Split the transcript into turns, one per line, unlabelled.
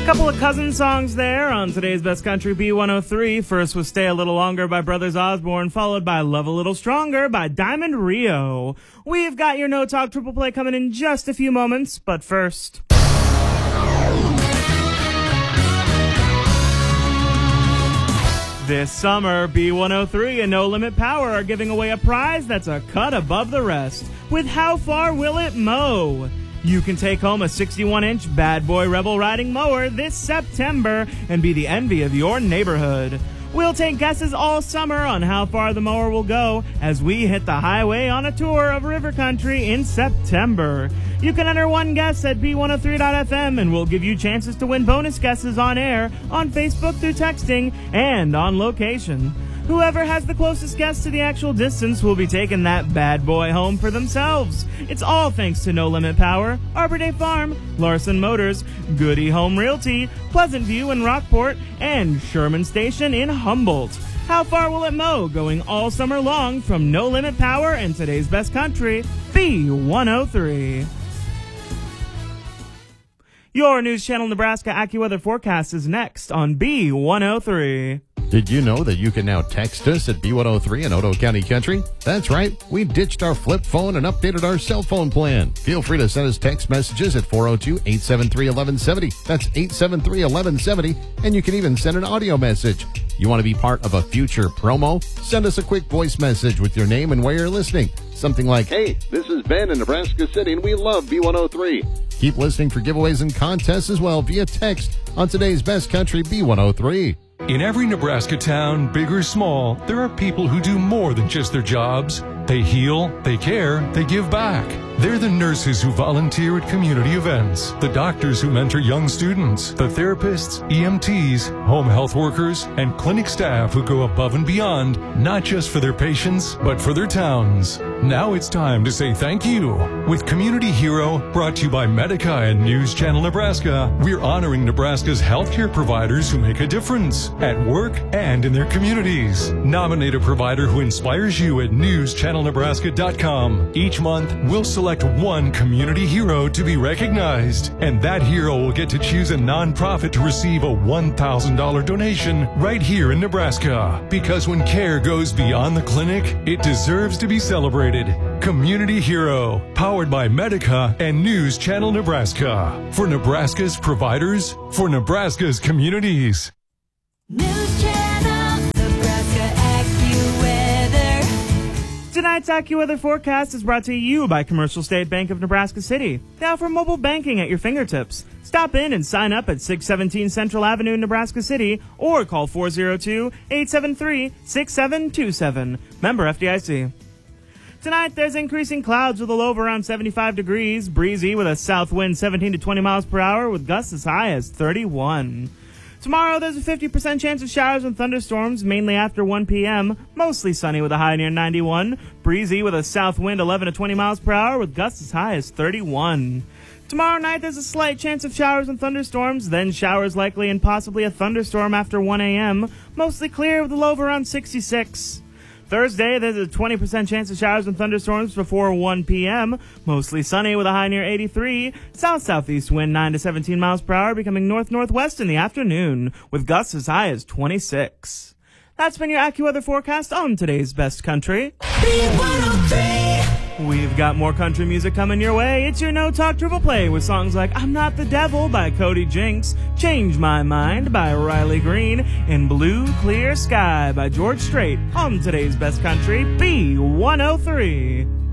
Couple of cousin songs there on today's Best Country B103. First was Stay a Little Longer by Brothers Osborne, followed by Love a Little Stronger by Diamond Rio. We've got your No Talk Triple Play coming in just a few moments, but first... This summer, B103 and No Limit Power are giving away a prize that's a cut above the rest with How Far Will It Mow? You can take home a 61-inch Bad Boy Rebel riding mower this September and be the envy of your neighborhood. We'll take guesses all summer on how far the mower will go as we hit the highway on a tour of River Country in September. You can enter one guess at B103.fm and we'll give you chances to win bonus guesses on air, on Facebook through texting, and on location. Whoever has the closest guess to the actual distance will be taking that bad boy home for themselves. It's all thanks to No Limit Power, Arbor Day Farm, Larson Motors, Goody Home Realty, Pleasant View in Rockport, and Sherman Station in Humboldt. How far will it mow? Going all summer long from No Limit Power and today's Best Country, B103. Your News Channel Nebraska AccuWeather forecast is next on B103.
Did you know that you can now text us at B103 in Otoe County Country? That's right. We ditched our flip phone and updated our cell phone plan. Feel free to send us text messages at 402-873-1170. That's 873-1170. And you can even send an audio message. You want to be part of a future promo? Send us a quick voice message with your name and where you're listening. Something like, hey, this is Ben in Nebraska City and we love B103. Keep listening for giveaways and contests as well via text on today's Best Country B103.
In every Nebraska town, big or small, there are people who do more than just their jobs. They heal, they care, they give back. They're the nurses who volunteer at community events, the doctors who mentor young students, the therapists, EMTs, home health workers, and clinic staff who go above and beyond, not just for their patients, but for their towns. Now it's time to say thank you. With Community Hero, brought to you by Medica and News Channel Nebraska, we're honoring Nebraska's healthcare providers who make a difference at work and in their communities. Nominate a provider who inspires you at newschannelnebraska.com. Each month, we'll select one community hero to be recognized, and that hero will get to choose a nonprofit to receive a $1,000 donation right here in Nebraska. Because when care goes beyond the clinic, it deserves to be celebrated. Community Hero, powered by Medica and News Channel Nebraska. For Nebraska's providers, for Nebraska's communities.
News Channel Nebraska AccuWeather.
Tonight's AccuWeather forecast is brought to you by Commercial State Bank of Nebraska City. They offer mobile banking at your fingertips. Stop in and sign up at 617 Central Avenue in Nebraska City or call 402-873-6727. Member FDIC. Tonight, there's increasing clouds with a low of around 75 degrees, breezy with a south wind 17 to 20 miles per hour with gusts as high as 31. Tomorrow, there's a 50% chance of showers and thunderstorms, mainly after 1 p.m., mostly sunny with a high near 91, breezy with a south wind 11 to 20 miles per hour with gusts as high as 31. Tomorrow night, there's a slight chance of showers and thunderstorms, then showers likely and possibly a thunderstorm after 1 a.m., mostly clear with a low of around 66. Thursday, there's a 20% chance of showers and thunderstorms before 1 p.m., mostly sunny with a high near 83, south-southeast wind 9 to 17 miles per hour, becoming north-northwest in the afternoon, with gusts as high as 26. That's been your AccuWeather forecast on today's Best Country.
B103.
We've got more country music coming your way. It's your No Talk Triple Play with songs like I'm Not the Devil by Cody Jinks, Change My Mind by Riley Green, and Blue Clear Sky by George Strait on today's Best Country B103.